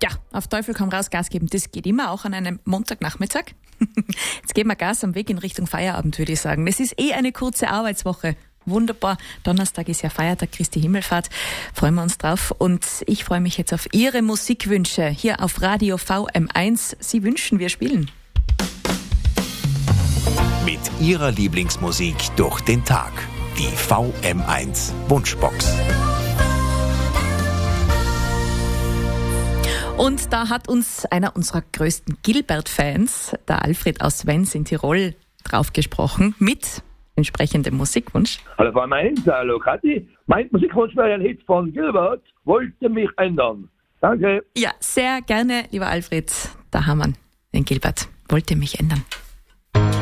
Tja, auf Teufel komm raus, Gas geben, das geht immer, auch an einem Montagnachmittag. Jetzt geben wir Gas am Weg in Richtung Feierabend, würde ich sagen. Es ist eine kurze Arbeitswoche. Wunderbar. Donnerstag ist ja Feiertag, Christi Himmelfahrt. Freuen wir uns drauf. Und ich freue mich jetzt auf Ihre Musikwünsche hier auf Radio VM1. Sie wünschen, wir spielen. Mit Ihrer Lieblingsmusik durch den Tag. Die VM1 Wunschbox. Und da hat uns einer unserer größten Gilbert-Fans, der Alfred aus Wenz in Tirol, drauf gesprochen mit entsprechendem Musikwunsch. Hallo VM1, hallo Kathi. Mein Musikwunsch wäre ein Hit von Gilbert, wollte mich ändern. Danke. Ja, sehr gerne, lieber Alfred. Da haben wir den Gilbert, wollte mich ändern.